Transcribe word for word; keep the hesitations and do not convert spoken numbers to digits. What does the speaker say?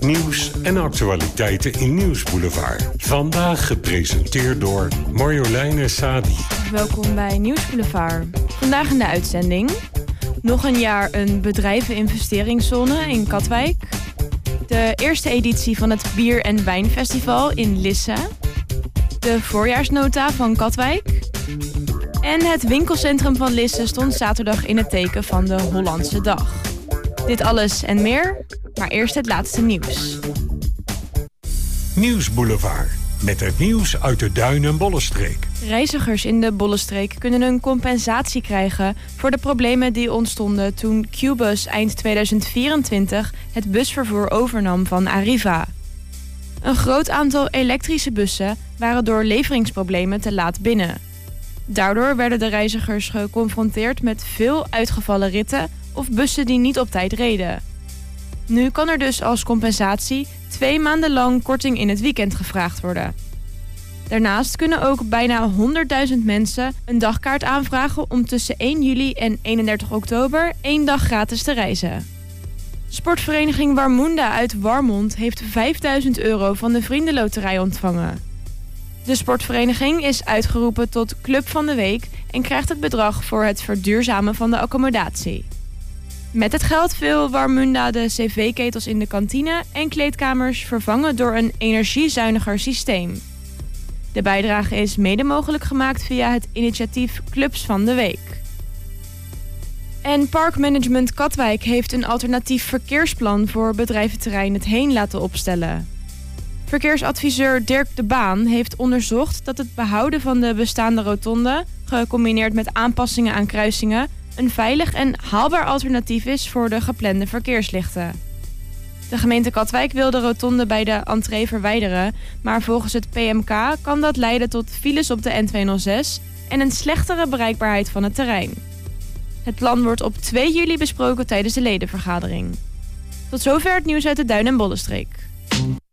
Nieuws en actualiteiten in Nieuwsboulevard. Vandaag gepresenteerd door Marjoleine Sadi. Welkom bij Nieuwsboulevard. Vandaag in de uitzending. Nog een jaar een bedrijveninvesteringszone in Katwijk. De eerste editie van het Bier- en Wijnfestival in Lisse. De voorjaarsnota van Katwijk. En het winkelcentrum van Lisse stond zaterdag in het teken van de Hollandse Dag. Dit alles en meer, maar eerst het laatste nieuws. Nieuwsboulevard, met het nieuws uit de Duin- en Bollenstreek. Reizigers in de Bollenstreek kunnen een compensatie krijgen voor de problemen die ontstonden toen Qbus eind tweeduizend vierentwintig het busvervoer overnam van Arriva. Een groot aantal elektrische bussen waren door leveringsproblemen te laat binnen. Daardoor werden de reizigers geconfronteerd met veel uitgevallen ritten of bussen die niet op tijd reden. Nu kan er dus als compensatie twee maanden lang korting in het weekend gevraagd worden. Daarnaast kunnen ook bijna honderdduizend mensen een dagkaart aanvragen om tussen één juli en eenendertig oktober één dag gratis te reizen. Sportvereniging Warmoenda uit Warmond heeft vijfduizend euro van de Vriendenloterij ontvangen. De sportvereniging is uitgeroepen tot Club van de Week en krijgt het bedrag voor het verduurzamen van de accommodatie. Met het geld wil Warmoenda de cv-ketels in de kantine en kleedkamers vervangen door een energiezuiniger systeem. De bijdrage is mede mogelijk gemaakt via het initiatief Clubs van de Week. En Parkmanagement Katwijk heeft een alternatief verkeersplan voor bedrijventerrein Het Heen laten opstellen. Verkeersadviseur Dirk de Baan heeft onderzocht dat het behouden van de bestaande rotonde, gecombineerd met aanpassingen aan kruisingen, een veilig en haalbaar alternatief is voor de geplande verkeerslichten. De gemeente Katwijk wil de rotonde bij de entree verwijderen, maar volgens het P M K kan dat leiden tot files op de N tweehonderdzes en een slechtere bereikbaarheid van het terrein. Het plan wordt op twee juli besproken tijdens de ledenvergadering. Tot zover het nieuws uit de Duin- en Bollenstreek.